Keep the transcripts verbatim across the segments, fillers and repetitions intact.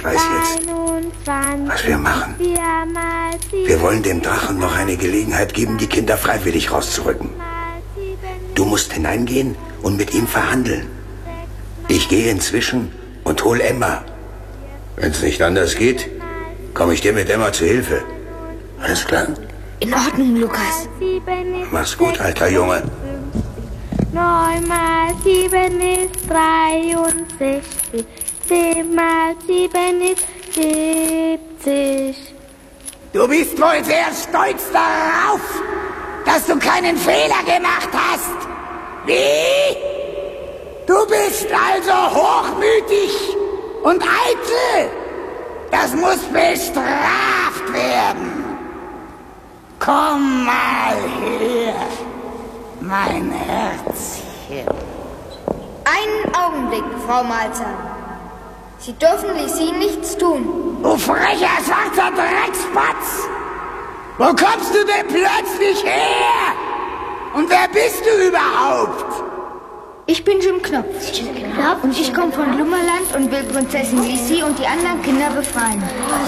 Ich weiß jetzt, was wir machen. Wir wollen dem Drachen noch eine Gelegenheit geben, die Kinder freiwillig rauszurücken. Du musst hineingehen und mit ihm verhandeln. Ich gehe inzwischen und hol Emma. Wenn es nicht anders geht, komme ich dir mit Emma zu Hilfe. Alles klar? In Ordnung, Lukas. Mach's gut, alter Junge. Neun mal sieben ist dreiundsechzig. Zehn mal sieben ist siebzig. Du bist wohl sehr stolz darauf, dass du keinen Fehler gemacht hast. Wie? Du bist also hochmütig und eitel. Das muss bestraft werden. Komm mal her, mein Herzchen. Einen Augenblick, Frau Malzahn. Sie dürfen Lissi nichts tun. Du frecher, schwarzer Dreckspatz! Wo kommst du denn plötzlich her? Und wer bist du überhaupt? Ich bin Jim Knopf. Jim Knopf? Und ich komme von Lummerland und will Prinzessin Lissi und die anderen Kinder befreien.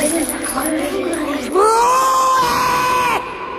Ruhe!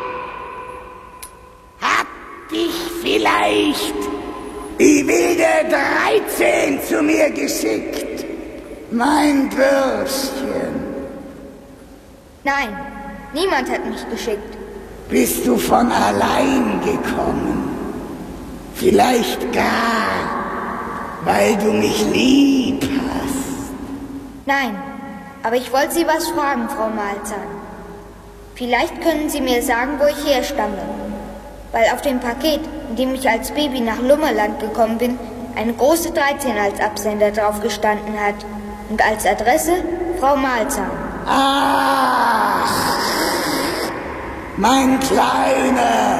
Hat dich vielleicht die wilde dreizehn zu mir geschickt? Mein Bürschchen. Nein, niemand hat mich geschickt. Bist du von allein gekommen? Vielleicht gar, weil du mich lieb hast. Nein, aber ich wollte Sie was fragen, Frau Malzahn. Vielleicht können Sie mir sagen, wo ich herstamme. Weil auf dem Paket, in dem ich als Baby nach Lummerland gekommen bin, eine große dreizehn als Absender drauf gestanden hat. Und als Adresse Frau Malzahn. Ach, mein Kleiner,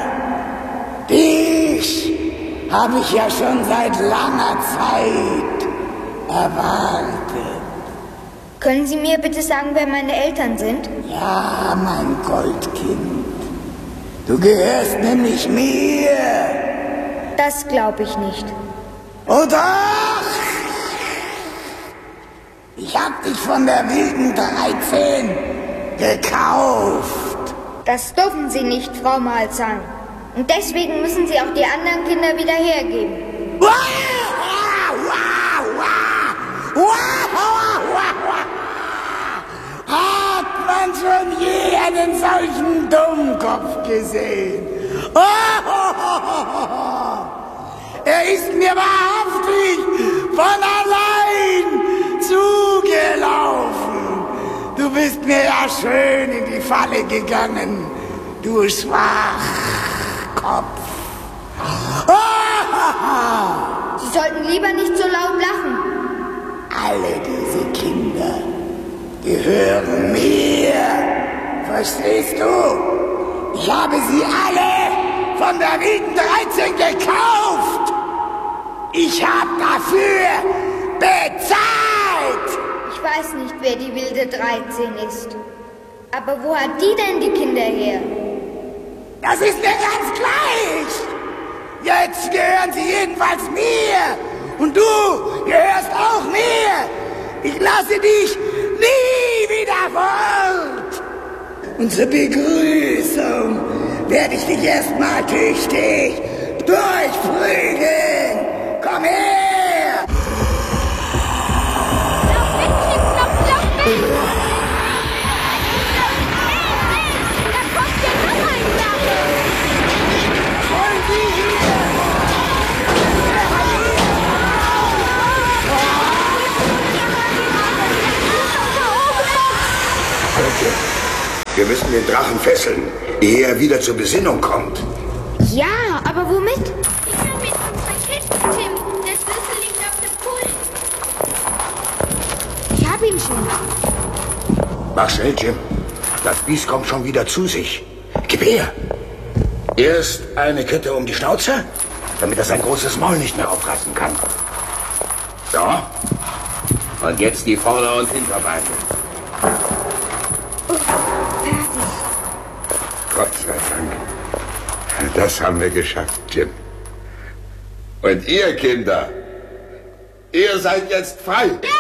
dich habe ich ja schon seit langer Zeit erwartet. Können Sie mir bitte sagen, wer meine Eltern sind? Ja, mein Goldkind. Du gehörst nämlich mir. Das glaube ich nicht. Oh doch! Ich hab dich von der wilden dreizehn gekauft. Das dürfen Sie nicht, Frau Malzahn. Und deswegen müssen Sie auch die anderen Kinder wieder hergeben. Wow, wow, wow, wow, wow. Hat man schon je einen solchen Dummkopf gesehen? Oh, oh, oh, oh. Er ist mir wahrhaftig von allein zugelaufen. Du bist mir ja schön in die Falle gegangen, du Schwachkopf. Oh. Sie sollten lieber nicht so laut lachen. Alle diese Kinder gehören mir. Verstehst du? Ich habe sie alle von der wilden dreizehn gekauft. Ich habe dafür bezahlt. Ich weiß nicht, wer die wilde dreizehn ist. Aber wo hat die denn die Kinder her? Das ist mir ganz gleich. Jetzt gehören sie jedenfalls mir. Und du gehörst auch mir. Ich lasse dich nie wieder fort. Und zur Begrüßung werde ich dich erstmal tüchtig durchprügeln. Komm her! Lauf weg, Jim Knopf, lauf weg! Da kommt ja noch ein Drache! Wollen Sie hier? Wir müssen den Drachen fesseln, ehe er wieder zur Besinnung kommt. Ja, aber womit? Ich kann mit unserem Kisten, Tim. Der Schlüssel liegt auf dem Pult. Ich hab ihn schon. Mach schnell, Jim. Das Biest kommt schon wieder zu sich. Gib her. Erst eine Kette um die Schnauze, damit er sein großes Maul nicht mehr aufreißen kann. So. Und jetzt die Vorder- und Hinterbeine. Gott sei Dank. Das haben wir geschafft, Jim. Und ihr Kinder, ihr seid jetzt frei. Ja!